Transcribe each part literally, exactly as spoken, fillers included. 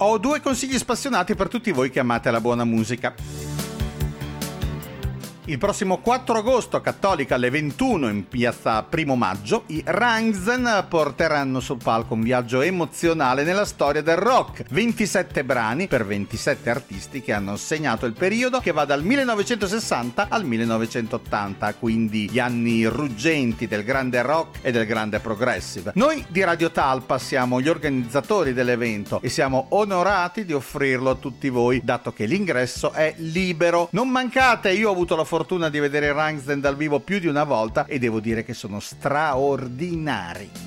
Ho due consigli spassionati per tutti voi che amate la buona musica. Il prossimo quattro agosto a Cattolica alle ventuno in piazza Primo Maggio i Rammstein porteranno sul palco un viaggio emozionale nella storia del rock. ventisette brani per ventisette artisti che hanno segnato il periodo che va dal millenovecentosessanta al millenovecentottanta, quindi gli anni ruggenti del grande rock e del grande progressive. Noi di Radio Talpa siamo gli organizzatori dell'evento e siamo onorati di offrirlo a tutti voi, dato che l'ingresso è libero. Non mancate, io ho avuto la fortuna di vedere i Rammstein dal vivo più di una volta e devo dire che sono straordinari.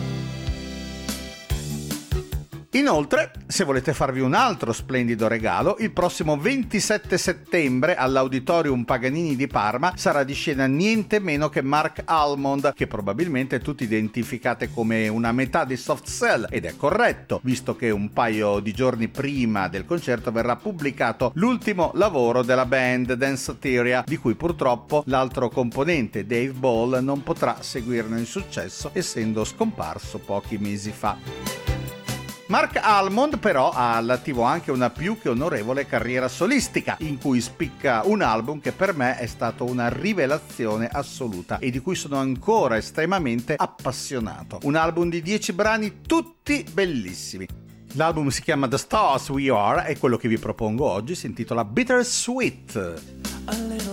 Inoltre, se volete farvi un altro splendido regalo, il prossimo ventisette settembre all'Auditorium Paganini di Parma sarà di scena niente meno che Mark Almond, che probabilmente tutti identificate come una metà di Soft Cell, ed è corretto, visto che un paio di giorni prima del concerto verrà pubblicato l'ultimo lavoro della band Danceteria, di cui purtroppo l'altro componente Dave Ball non potrà seguirne il successo, essendo scomparso pochi mesi fa. Mark Almond però ha all'attivo anche una più che onorevole carriera solistica, in cui spicca un album che per me è stato una rivelazione assoluta e di cui sono ancora estremamente appassionato. Un album di dieci brani tutti bellissimi. L'album si chiama The Stars We Are e quello che vi propongo oggi si intitola Bittersweet.